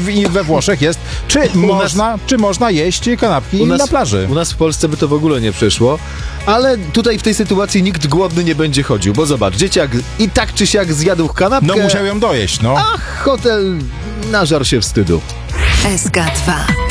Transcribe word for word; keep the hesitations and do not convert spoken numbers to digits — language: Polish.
w, i we Włoszech jest, czy można, nas, czy można jeść kanapki nas, na plaży. U nas w Polsce by to w ogóle nie przeszło, ale tutaj w tej sytuacji nikt głodny nie będzie chodził, bo zobacz, dzieciak i tak czy siak zjadł kanapkę, No musiał ją dojeść, no. a hotel nażarł się wstydu. S K dwa.